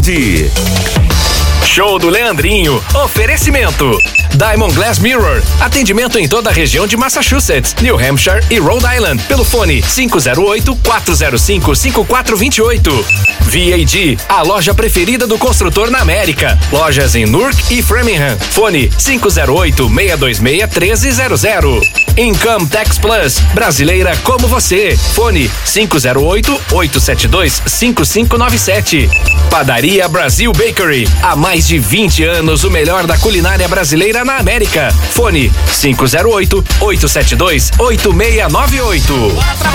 Show do Leandrinho. Oferecimento Diamond Glass Mirror. Atendimento em toda a região de Massachusetts, New Hampshire e Rhode Island. Pelo fone 508-405-5428. VAD, a loja preferida do construtor na América. Lojas em Newark e Framingham. Fone 508-626-1300. Income Tax Plus, brasileira como você. Fone 508-872-5597. Padaria Brasil Bakery. Há mais de 20 anos, o melhor da culinária brasileira na América. Fone 508-872-8698.